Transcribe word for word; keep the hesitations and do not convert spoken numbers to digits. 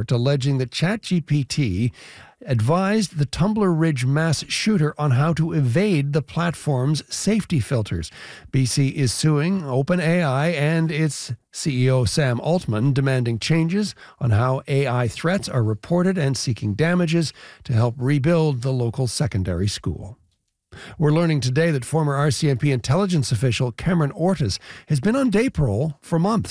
court alleging that ChatGPT advised the Tumbler Ridge mass shooter on how to evade the platform's safety filters. B C is suing OpenAI and its C E O Sam Altman, demanding changes on how A I threats are reported and seeking damages to help rebuild the local secondary school. We're learning today that former R C M P intelligence official Cameron Ortis has been on day parole for months.